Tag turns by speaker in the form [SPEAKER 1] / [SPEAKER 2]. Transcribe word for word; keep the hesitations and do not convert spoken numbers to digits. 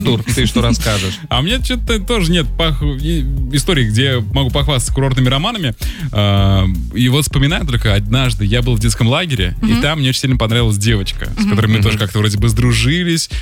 [SPEAKER 1] Тур, ты что расскажешь?
[SPEAKER 2] А у меня что-то тоже нет пах... истории, где я могу похвастаться курортными романами. И вот вспоминаю только однажды я был в детском лагере, mm-hmm. и там мне очень сильно понравилась девочка, с которой mm-hmm. мы тоже как-то вроде бы сдружились,